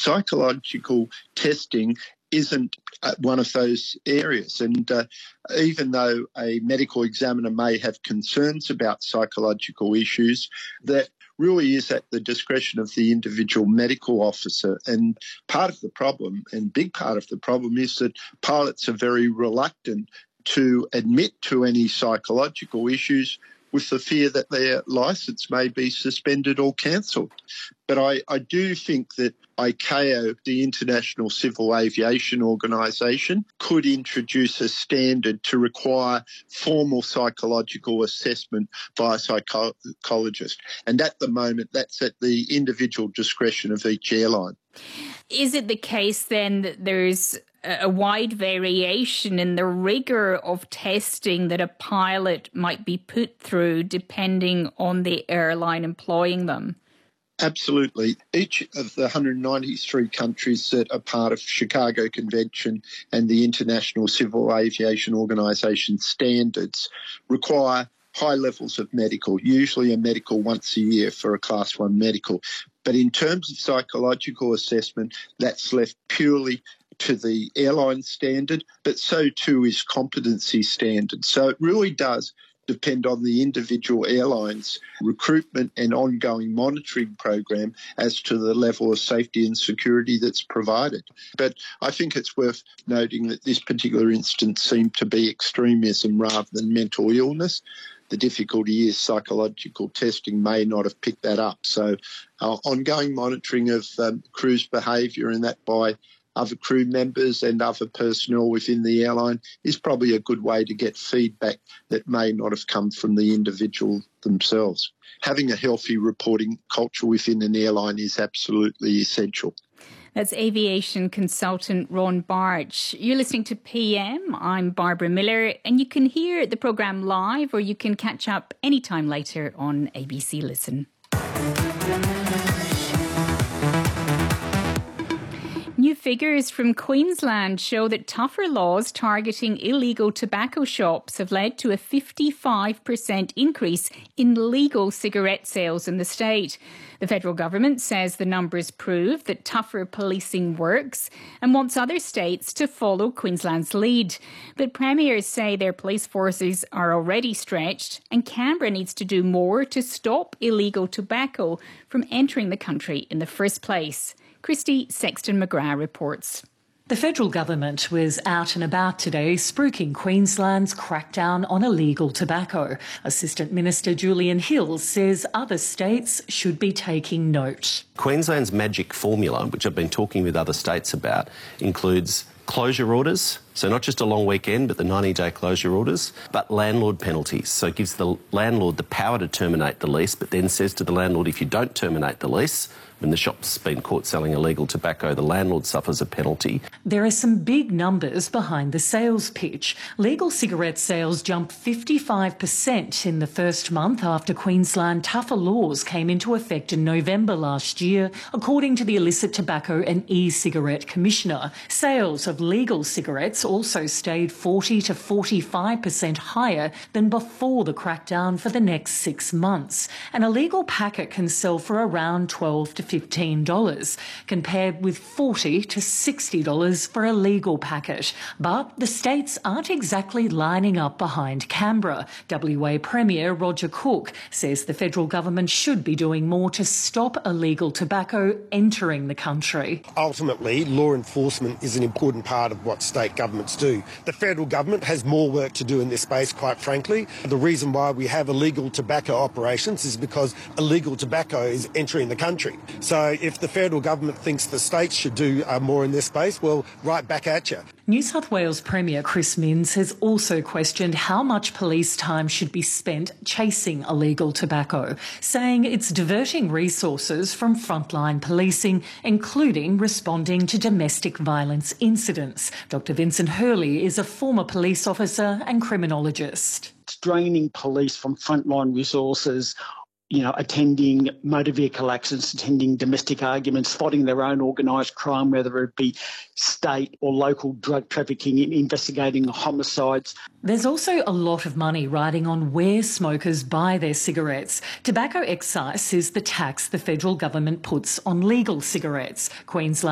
psychological testing isn't one of those areas. And even though a medical examiner may have concerns about psychological issues, that really is at the discretion of the individual medical officer. And part of the problem, and big part of the problem, is that pilots are very reluctant to admit to any psychological issues with the fear that their licence may be suspended or cancelled. But I do think that ICAO, the International Civil Aviation Organisation, could introduce a standard to require formal psychological assessment by a psychologist. And at the moment, that's at the individual discretion of each airline. Is it the case then that there's a wide variation in the rigour of testing that a pilot might be put through depending on the airline employing them? Absolutely. Each of the 193 countries that are part of Chicago Convention and the International Civil Aviation Organisation standards require high levels of medical, usually a medical once a year for a Class 1 medical. But in terms of psychological assessment, that's left purely to the airline standard, but so too is competency standard. So it really does depend on the individual airline's recruitment and ongoing monitoring program as to the level of safety and security that's provided. But I think it's worth noting that this particular instance seemed to be extremism rather than mental illness. The difficulty is psychological testing may not have picked that up. So ongoing monitoring of crew's behaviour and that by other crew members and other personnel within the airline is probably a good way to get feedback that may not have come from the individual themselves. Having a healthy reporting culture within an airline is absolutely essential. That's aviation consultant Ron Barch. You're listening to PM. I'm Barbara Miller, and you can hear the programme live or you can catch up anytime later on ABC Listen. New figures from Queensland show that tougher laws targeting illegal tobacco shops have led to a 55% increase in legal cigarette sales in the state. The federal government says the numbers prove that tougher policing works and wants other states to follow Queensland's lead. But premiers say their police forces are already stretched and Canberra needs to do more to stop illegal tobacco from entering the country in the first place. Christy Sexton-McGrath reports. The federal government was out and about today spruiking Queensland's crackdown on illegal tobacco. Assistant Minister Julian Hill says other states should be taking note. Queensland's magic formula, which I've been talking with other states about, includes closure orders, so not just a long weekend, but the 90-day closure orders, but landlord penalties. So it gives the landlord the power to terminate the lease, but then says to the landlord, if you don't terminate the lease, when the shop's been caught selling illegal tobacco, the landlord suffers a penalty. There are some big numbers behind the sales pitch. Legal cigarette sales jumped 55% in the first month after Queensland tougher laws came into effect in November last year, according to the Illicit Tobacco and E-Cigarette Commissioner. Sales of legal cigarettes also stayed 40 to 45% higher than before the crackdown for the next 6 months. An illegal packet can sell for around $12 to $15, compared with $40 to $60 for a legal packet. But the states aren't exactly lining up behind Canberra. WA Premier Roger Cook says the federal government should be doing more to stop illegal tobacco entering the country. Ultimately, law enforcement is an important part of what state governments do. The federal government has more work to do in this space, quite frankly. The reason why we have illegal tobacco operations is because illegal tobacco is entering the country. So if the federal government thinks the states should do more in this space, well, right back at you. New South Wales Premier Chris Minns has also questioned how much police time should be spent chasing illegal tobacco, saying it's diverting resources from frontline policing, including responding to domestic violence incidents. Dr Vincent Hurley is a former police officer and criminologist. It's draining police from frontline resources, attending motor vehicle accidents, attending domestic arguments, spotting their own organised crime, whether it be state or local drug trafficking, investigating homicides. There's also a lot of money riding on where smokers buy their cigarettes. Tobacco excise is the tax the federal government puts on legal cigarettes. Queensland